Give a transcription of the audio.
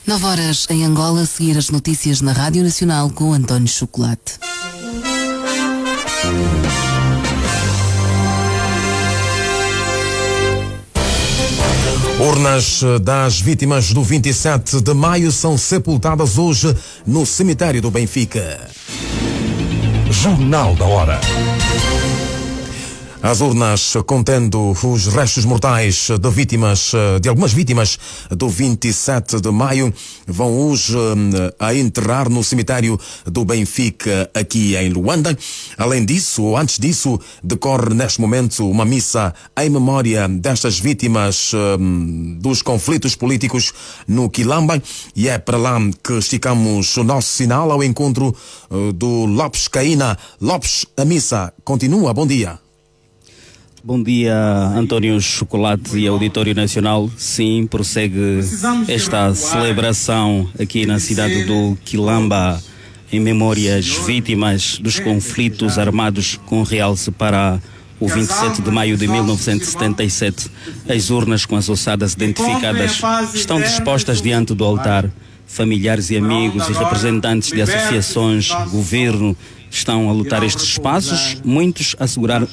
9 horas em Angola, seguir as notícias na Rádio Nacional com António Chocolate. Urnas das vítimas do 27 de maio são sepultadas hoje no cemitério do Benfica. Jornal da Hora. As urnas contendo os restos mortais de algumas vítimas do 27 de maio vão hoje a enterrar no cemitério do Benfica aqui em Luanda. Além disso, ou antes disso, decorre neste momento uma missa em memória destas vítimas dos conflitos políticos no Quilamba, e é para lá que esticamos o nosso sinal ao encontro do Lopes Caína. Lopes, a missa continua. Bom dia. Bom dia, António Chocolate e Auditório Nacional. Sim, prossegue esta celebração aqui na cidade do Quilamba em memória às vítimas dos conflitos armados, com realce para o 27 de maio de 1977. As urnas com as ossadas identificadas estão dispostas diante do altar. Familiares e amigos e representantes de associações, governo, estão a lutar estes espaços, muitos a segurar